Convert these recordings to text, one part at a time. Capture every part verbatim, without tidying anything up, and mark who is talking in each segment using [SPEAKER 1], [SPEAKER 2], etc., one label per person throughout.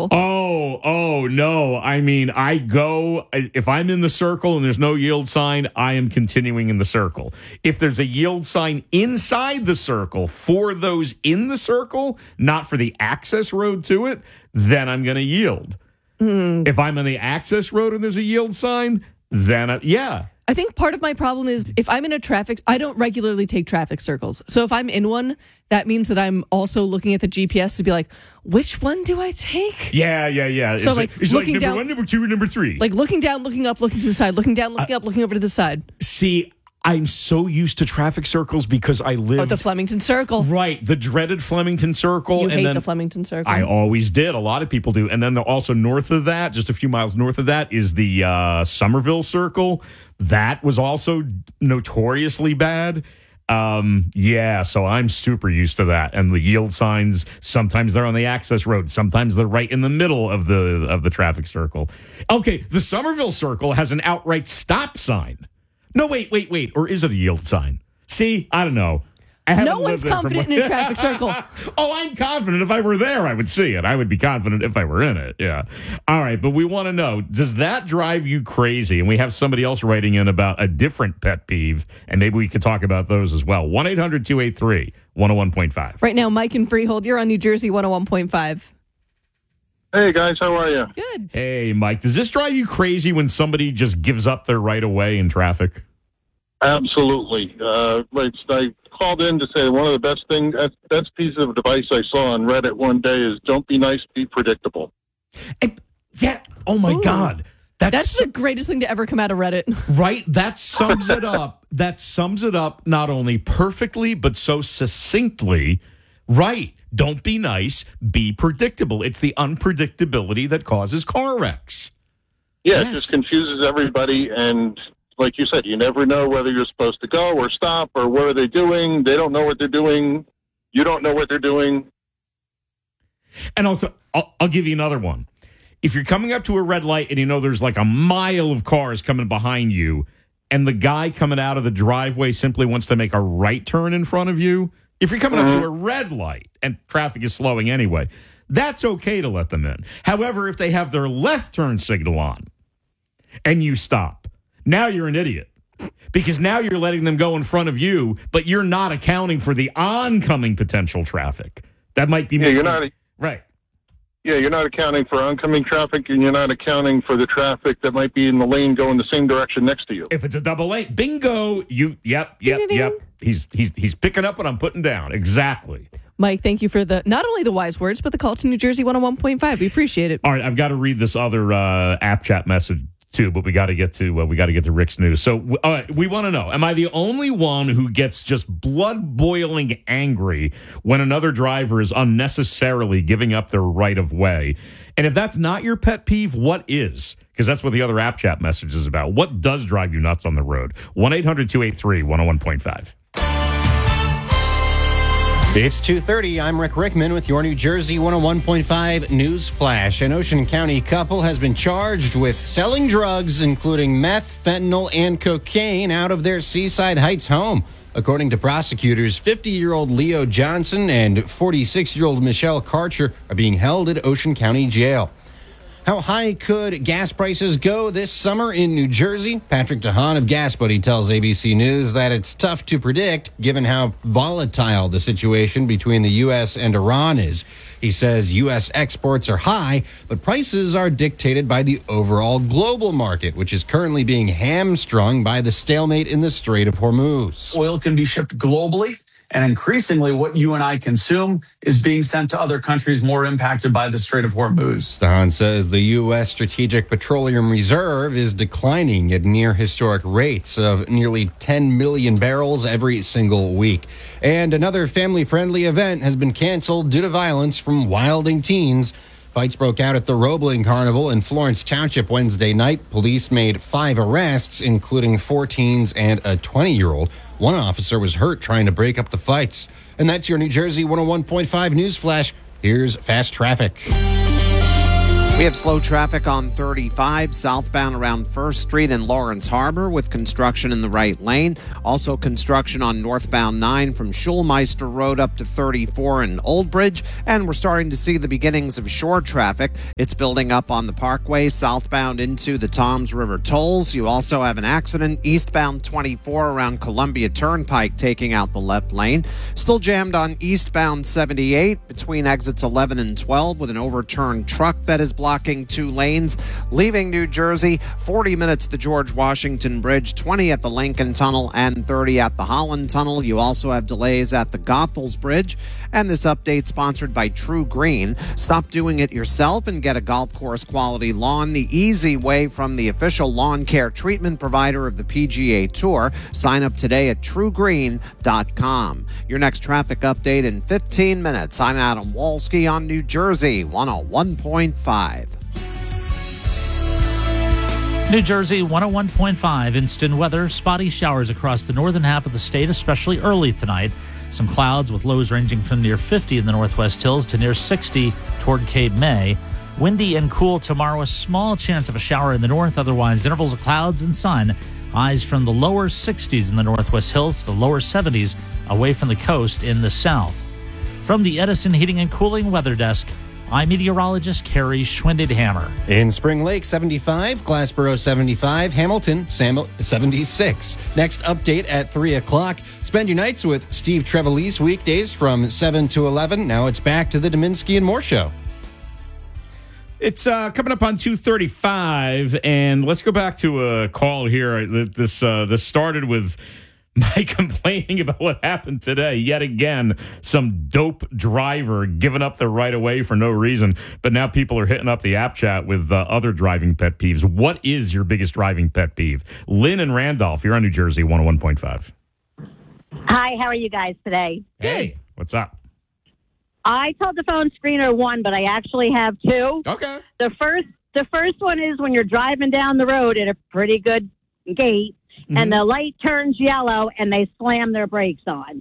[SPEAKER 1] circle.
[SPEAKER 2] Oh, oh, no. I mean, I go, if I'm in the circle and there's no yield sign, I am continuing in the circle. If there's a yield sign inside the circle for those in the circle, not for the access road to it, then I'm going to yield. Mm. If I'm on the access road and there's a yield sign, then, I, yeah.
[SPEAKER 1] I think part of my problem is if I'm in a traffic, I don't regularly take traffic circles. So if I'm in one, that means that I'm also looking at the G P S to be like, which one do I take?
[SPEAKER 2] Yeah, yeah, yeah.
[SPEAKER 1] So
[SPEAKER 2] it's
[SPEAKER 1] like,
[SPEAKER 2] like, it's
[SPEAKER 1] looking
[SPEAKER 2] like number
[SPEAKER 1] down,
[SPEAKER 2] one, number two, and number three.
[SPEAKER 1] Like looking down, looking up, looking to the side, looking down, looking uh, up, looking over to the side.
[SPEAKER 2] See, I'm so used to traffic circles because I live...
[SPEAKER 1] Oh, the Flemington Circle.
[SPEAKER 2] Right, the dreaded Flemington Circle.
[SPEAKER 1] You
[SPEAKER 2] and
[SPEAKER 1] hate
[SPEAKER 2] then
[SPEAKER 1] the Flemington Circle.
[SPEAKER 2] I always did. A lot of people do. And then also north of that, just a few miles north of that, is the uh, Somerville Circle. That was also notoriously bad. Um, yeah, so I'm super used to that. And the yield signs, sometimes they're on the access road. Sometimes they're right in the middle of the of the traffic circle. Okay, the Somerville Circle has an outright stop sign. No, wait, wait, wait. Or is it a yield sign? See, I don't know. I
[SPEAKER 1] no one's confident in a traffic circle.
[SPEAKER 2] Oh, I'm confident. If I were there, I would see it. I would be confident if I were in it. Yeah. All right. But we want to know, does that drive you crazy? And we have somebody else writing in about a different pet peeve, and maybe we could talk about those as well. one eight hundred two eight three one oh one point five.
[SPEAKER 1] Right now, Mike in Freehold, you're on New Jersey one oh one point five.
[SPEAKER 3] Hey, guys. How are you?
[SPEAKER 1] Good.
[SPEAKER 2] Hey, Mike. Does this drive you crazy when somebody just gives up their right of way in traffic?
[SPEAKER 3] Absolutely. Uh, I called in to say one of the best things, best piece of advice I saw on Reddit one day is don't be nice, be predictable.
[SPEAKER 2] And, yeah. Oh, my
[SPEAKER 1] Ooh.
[SPEAKER 2] God. That's,
[SPEAKER 1] That's the greatest thing to ever come out of Reddit.
[SPEAKER 2] Right? That sums it up. That sums it up not only perfectly, but so succinctly. Right. Don't be nice, be predictable. It's the unpredictability that causes car wrecks.
[SPEAKER 3] Yeah,
[SPEAKER 2] Yes.
[SPEAKER 3] It just confuses everybody, and like you said, you never know whether you're supposed to go or stop or what are they doing. They don't know what they're doing. You don't know what they're doing.
[SPEAKER 2] And also, I'll, I'll give you another one. If you're coming up to a red light and you know there's like a mile of cars coming behind you, and the guy coming out of the driveway simply wants to make a right turn in front of you, if you're coming mm-hmm. up to a red light and traffic is slowing anyway, that's okay to let them in. However, if they have their left turn signal on and you stop, now you're an idiot. Because now you're letting them go in front of you, but you're not accounting for the oncoming potential traffic. That might be...
[SPEAKER 3] Yeah,
[SPEAKER 2] making,
[SPEAKER 3] you're not...
[SPEAKER 2] Right.
[SPEAKER 3] Yeah, you're not accounting for oncoming traffic, and you're not accounting for the traffic that might be in the lane going the same direction next to you.
[SPEAKER 2] If it's a double lane, bingo, you, yep, yep, Ding-a-ding. yep. He's he's he's picking up what I'm putting down. Exactly.
[SPEAKER 1] Mike, thank you for the not only the wise words, but the call to New Jersey one oh one point five. We appreciate it.
[SPEAKER 2] All right, I've got to read this other uh, app chat message too, but we got to get to uh, we got to get to Rick's news. So, all right, we want to know: am I the only one who gets just blood boiling angry when another driver is unnecessarily giving up their right of way? And if that's not your pet peeve, what is? Because that's what the other app chat message is about. What does drive you nuts on the road? one eight hundred two eight three one oh one point five.
[SPEAKER 4] It's two thirty. I'm Rick Rickman with your New Jersey one oh one point five News Flash. An Ocean County couple has been charged with selling drugs, including meth, fentanyl, and cocaine, out of their Seaside Heights home. According to prosecutors, fifty-year-old Leo Johnson and forty-six-year-old Michelle Karcher are being held at Ocean County Jail. How high could gas prices go this summer in New Jersey? Patrick DeHaan of Gas Buddy tells A B C News that it's tough to predict given how volatile the situation between the U S and Iran is. He says U S exports are high, but prices are dictated by the overall global market, which is currently being hamstrung by the stalemate in the Strait of Hormuz.
[SPEAKER 5] Oil can be shipped globally, and increasingly what you and I consume is being sent to other countries more impacted by the Strait of Hormuz.
[SPEAKER 4] DeHaan says the U S. Strategic Petroleum Reserve is declining at near historic rates of nearly ten million barrels every single week. And another family-friendly event has been canceled due to violence from wilding teens. Fights broke out at the Roebling Carnival in Florence Township Wednesday night. Police made five arrests, including four teens and a twenty-year-old. One officer was hurt trying to break up the fights. And that's your New Jersey one oh one point five News Flash. Here's Fast Traffic.
[SPEAKER 6] We have slow traffic on thirty-five southbound around First Street and Lawrence Harbor with construction in the right lane. Also construction on northbound nine from Schulmeister Road up to thirty-four in Old Bridge. And we're starting to see the beginnings of shore traffic. It's building up on the Parkway southbound into the Toms River tolls. You also have an accident eastbound twenty-four around Columbia Turnpike taking out the left lane. Still jammed on eastbound seventy-eight between exits eleven and twelve with an overturned truck that is blocking two lanes. Leaving New Jersey, forty minutes at the George Washington Bridge, twenty at the Lincoln Tunnel, and thirty at the Holland Tunnel. You also have delays at the Goethals Bridge. And this update sponsored by True Green. Stop doing it yourself and get a golf course quality lawn the easy way from the official lawn care treatment provider of the P G A Tour. Sign up today at true green dot com. Your next traffic update in fifteen minutes. I'm Adam Walski on New Jersey one oh one point five.
[SPEAKER 7] New Jersey one oh one point five. Instant weather. Spotty showers across the northern half of the state, especially early tonight. Some clouds with lows ranging from near fifty in the Northwest Hills to near sixty toward Cape May. Windy and cool tomorrow. A small chance of a shower in the north. Otherwise, intervals of clouds and sun. Highs from the lower sixties in the Northwest Hills to the lower seventies away from the coast in the south. From the Edison Heating and Cooling Weather Desk, I'm meteorologist Carrie Schwindedhammer.
[SPEAKER 4] In Spring Lake, seventy-five, Glassboro, seventy-five, Hamilton, Sam- seventy-six. Next update at three o'clock. Spend your nights with Steve Trevelise weekdays from seven to eleven. Now it's back to the Dominski and Moore Show.
[SPEAKER 2] It's uh, coming up on two thirty-five, and let's go back to a call here. This uh, this started with Mike complaining about what happened today. Yet again, some dope driver giving up the right of way for no reason. But now people are hitting up the app chat with uh, other driving pet peeves. What is your biggest driving pet peeve? Lynn and Randolph, you're on New Jersey one oh one point five.
[SPEAKER 8] Hi, how are you guys today?
[SPEAKER 2] Hey, what's up?
[SPEAKER 8] I told the phone screener one, but I actually have two.
[SPEAKER 2] Okay.
[SPEAKER 8] The first, the first one is when you're driving down the road at a pretty good gate, mm-hmm. and the light turns yellow, and they slam their brakes on.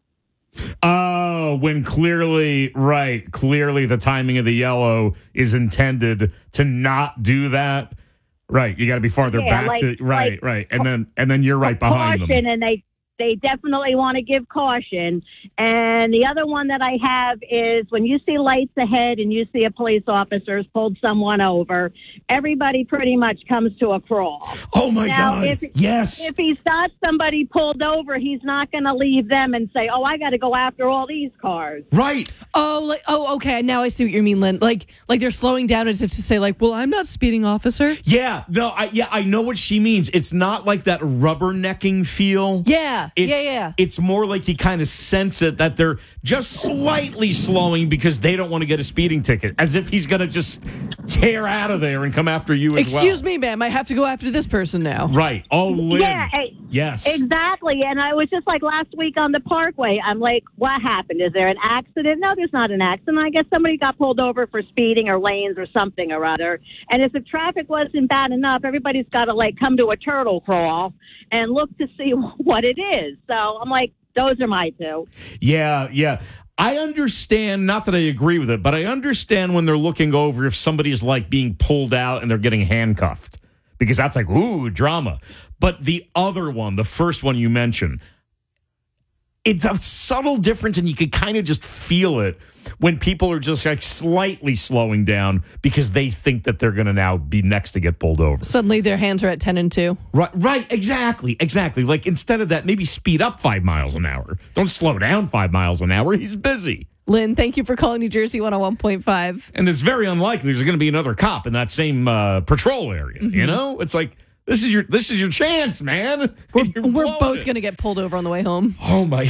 [SPEAKER 2] Oh, when clearly, right, clearly the timing of the yellow is intended to not do that. Right, you got to be farther
[SPEAKER 8] yeah,
[SPEAKER 2] back
[SPEAKER 8] like,
[SPEAKER 2] to right,
[SPEAKER 8] like,
[SPEAKER 2] right, and then and then you're right behind
[SPEAKER 8] caution,
[SPEAKER 2] them.
[SPEAKER 8] And they they definitely want to give caution. And the other one that I have is when you see lights ahead and you see a police officer's pulled someone over, everybody pretty much comes to a crawl.
[SPEAKER 2] Oh, my
[SPEAKER 8] now,
[SPEAKER 2] God.
[SPEAKER 8] If,
[SPEAKER 2] yes.
[SPEAKER 8] If he's got somebody pulled over, he's not going to leave them and say, oh, I got to go after all these cars.
[SPEAKER 2] Right.
[SPEAKER 1] Oh, like oh, okay. Now I see what you mean, Lynn. Like, like they're slowing down as if to say, like, well, I'm not speeding, officer.
[SPEAKER 2] Yeah. No. I yeah. I know what she means. It's not like that rubbernecking feel.
[SPEAKER 1] Yeah.
[SPEAKER 2] It's,
[SPEAKER 1] yeah. Yeah.
[SPEAKER 2] It's more like you kind of sense it that they're just slightly slowing because they don't want to get a speeding ticket, as if he's going to just tear out of there and come after you as well.
[SPEAKER 1] Excuse me, ma'am. I have to go after this person now.
[SPEAKER 2] Right. Oh, Lynn.
[SPEAKER 8] Yeah. I,
[SPEAKER 2] yes.
[SPEAKER 8] Exactly. And I was just like last week on the Parkway. I'm like, what happened? Is there an accident? No, there's not an accident. I guess somebody got pulled over for speeding or lanes or something or other. And if the traffic wasn't bad enough, everybody's got to like come to a turtle crawl and look to see what it is. So I'm like, those are my two. Yeah,
[SPEAKER 2] yeah. I understand, not that I agree with it, but I understand when they're looking over if somebody's like being pulled out and they're getting handcuffed, because that's like, ooh, drama. But the other one, the first one you mentioned, it's a subtle difference, and you can kind of just feel it when people are just like slightly slowing down because they think that they're going to now be next to get pulled over.
[SPEAKER 1] Suddenly their hands are at ten and two.
[SPEAKER 2] Right, right, exactly, exactly. Like instead of that, maybe speed up five miles an hour. Don't slow down five miles an hour. He's busy.
[SPEAKER 1] Lynn, thank you for calling New Jersey one oh one point five.
[SPEAKER 2] And it's very unlikely there's going to be another cop in that same uh, patrol area. Mm-hmm. You know, it's like, This is your this is your chance, man.
[SPEAKER 1] We're, we're both going to get pulled over on the way home.
[SPEAKER 2] Oh, my.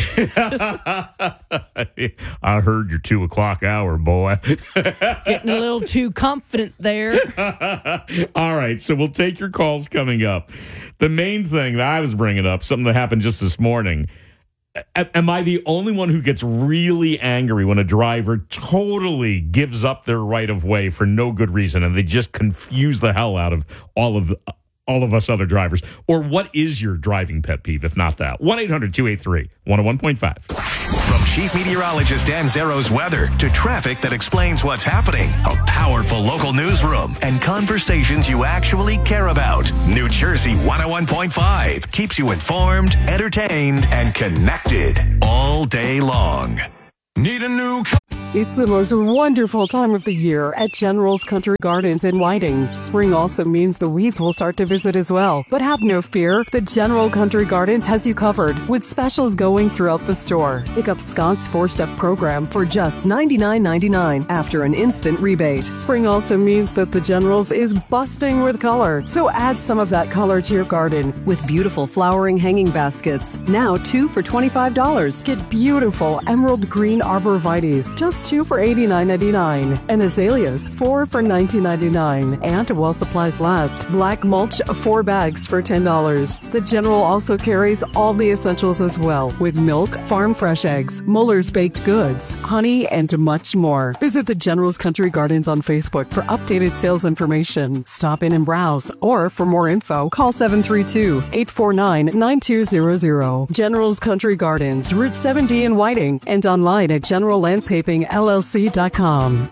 [SPEAKER 2] I heard your two o'clock hour, boy.
[SPEAKER 1] Getting a little too confident there.
[SPEAKER 2] All right, so we'll take your calls coming up. The main thing that I was bringing up, something that happened just this morning. Am I the only one who gets really angry when a driver totally gives up their right of way for no good reason and they just confuse the hell out of all of the all of us other drivers? Or what is your driving pet peeve, if not that? one eight hundred two eight three one oh one point five.
[SPEAKER 9] From From Chief Meteorologist Dan Zero's weather to traffic that explains what's happening, a powerful local newsroom, and conversations you actually care about. New Jersey one oh one point five keeps you informed, entertained, and connected all day long. Need a new car?
[SPEAKER 10] It's the most wonderful time of the year at General's Country Gardens in Whiting. Spring also means the weeds will start to visit as well. But have no fear, the General Country Gardens has you covered with specials going throughout the store. Pick up Scott's four-step program for just ninety-nine ninety-nine after an instant rebate. Spring also means that the General's is busting with color, so add some of that color to your garden with beautiful flowering hanging baskets. Now two for twenty-five dollars. Get beautiful emerald green arborvitaes, just two for eighty-nine ninety-nine, and azaleas, four for nineteen ninety-nine. And while supplies last, black mulch, four bags for ten dollars. The General also carries all the essentials as well, with milk, farm fresh eggs, Muller's baked goods, honey, and much more. Visit the General's Country Gardens on Facebook for updated sales information. Stop in and browse, or for more info, call seven three two, eight four nine, nine two zero zero. General's Country Gardens, Route seventy in Whiting, and online at general landscaping L L C dot com.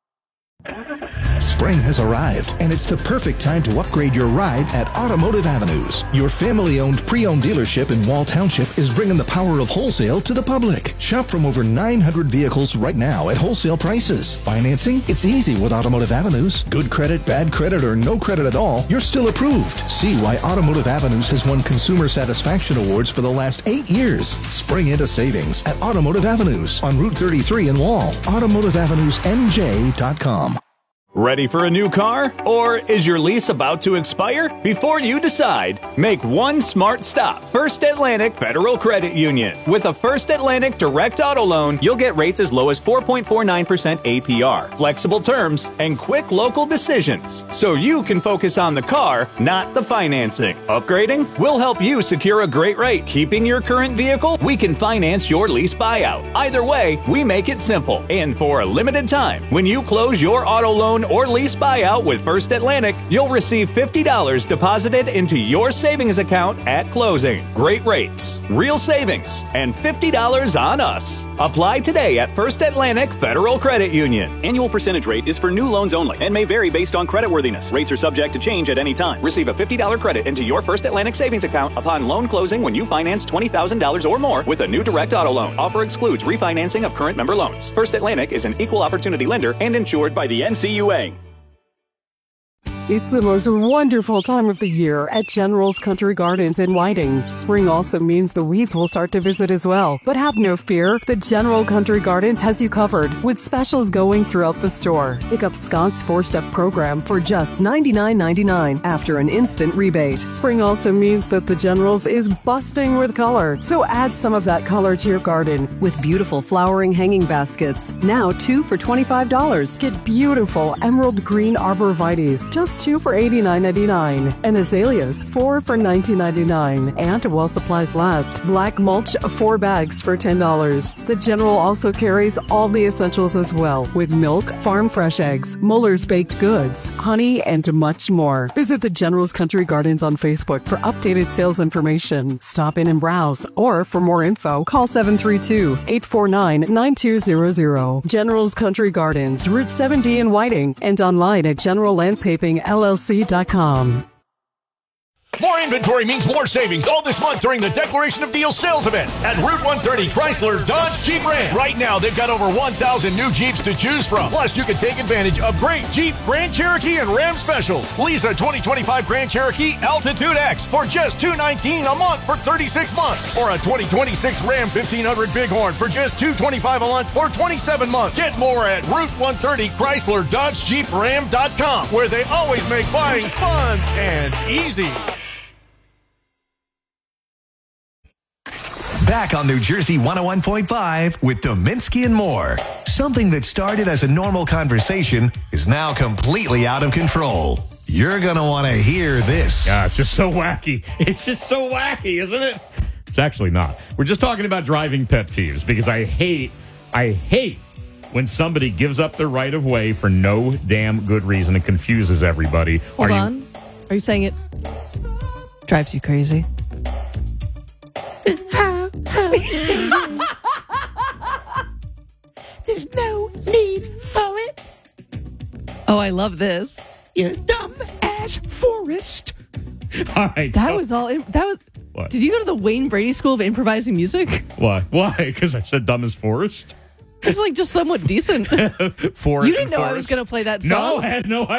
[SPEAKER 11] Spring has arrived, and it's the perfect time to upgrade your ride at Automotive Avenues. Your family-owned pre-owned dealership in Wall Township is bringing the power of wholesale to the public. Shop from over nine hundred vehicles right now at wholesale prices. Financing? It's easy with Automotive Avenues. Good credit, bad credit, or no credit at all, you're still approved. See why Automotive Avenues has won Consumer Satisfaction Awards for the last eight years. Spring into savings at Automotive Avenues on Route thirty-three in Wall. automotive avenues n j dot com.
[SPEAKER 12] Ready for a new car? Or is your lease about to expire? Before you decide, make one smart stop. First Atlantic Federal Credit Union. With a First Atlantic Direct Auto Loan, you'll get rates as low as four point four nine percent A P R, flexible terms, and quick local decisions. So you can focus on the car, not the financing. Upgrading? We'll help you secure a great rate. Keeping your current vehicle? We can finance your lease buyout. Either way, we make it simple. And for a limited time, when you close your auto loan or lease buyout with First Atlantic, you'll receive fifty dollars deposited into your savings account at closing. Great rates, real savings, and fifty dollars on us. Apply today at First Atlantic Federal Credit Union.
[SPEAKER 13] Annual percentage rate is for new loans only and may vary based on creditworthiness. Rates are subject to change at any time. Receive a fifty dollars credit into your First Atlantic savings account upon loan closing when you finance twenty thousand dollars or more with a new direct auto loan. Offer excludes refinancing of current member loans. First Atlantic is an equal opportunity lender and insured by the N C U A.
[SPEAKER 10] It's the most wonderful time of the year at General's Country Gardens in Whiting. Spring also means the weeds will start to visit as well. But have no fear, the General Country Gardens has you covered with specials going throughout the store. Pick up Scott's four-step program for just ninety-nine ninety-nine after an instant rebate. Spring also means that the General's is busting with color, so add some of that color to your garden with beautiful flowering hanging baskets. Now two for twenty-five dollars. Get beautiful emerald green arborvitaes, just two for eighty-nine ninety-nine, and azaleas, four for nineteen ninety-nine. And while supplies last, black mulch, four bags for ten dollars. The General also carries all the essentials as well, with milk, farm fresh eggs, Muller's baked goods, honey, and much more. Visit the General's Country Gardens on Facebook for updated sales information. Stop in and browse, or for more info, call seven three two, eight four nine, nine two zero zero. General's Country Gardens, Route seventy in Whiting, and online at general landscaping L L C dot com.
[SPEAKER 14] More inventory means more savings all this month during the Declaration of Deals sales event at Route one thirty Chrysler Dodge Jeep Ram. Right now, they've got over one thousand new Jeeps to choose from. Plus, you can take advantage of great Jeep, Grand Cherokee, and Ram specials. Lease a twenty twenty-five Grand Cherokee Altitude X for just two hundred nineteen dollars a month for thirty-six months. Or a twenty twenty-six Ram fifteen hundred Bighorn for just two hundred twenty-five dollars a month for twenty-seven months. Get more at Route one thirty Chrysler Dodge Jeep Ram dot com, where they always make buying fun and easy.
[SPEAKER 9] Back on New Jersey one oh one point five with Dominski and more. Something that started as a normal conversation is now completely out of control. You're going to want to hear this.
[SPEAKER 2] Yeah, it's just so wacky. It's just so wacky, isn't it? It's actually not. We're just talking about driving pet peeves because I hate, I hate when somebody gives up their right of way for no damn good reason and confuses everybody.
[SPEAKER 1] Hold
[SPEAKER 2] Are
[SPEAKER 1] on.
[SPEAKER 2] You,
[SPEAKER 1] Are you saying it drives you crazy? Oh, I love this.
[SPEAKER 2] You dumb ass Forrest. All right.
[SPEAKER 1] That
[SPEAKER 2] so,
[SPEAKER 1] was all. That was.
[SPEAKER 2] What?
[SPEAKER 1] Did you go to the Wayne Brady School of Improvising Music?
[SPEAKER 2] Why? Why? Because I said dumb as Forrest?
[SPEAKER 1] It was like just somewhat decent.
[SPEAKER 2] Forrest.
[SPEAKER 1] You didn't know I was going to play that song?
[SPEAKER 2] No, I had no idea.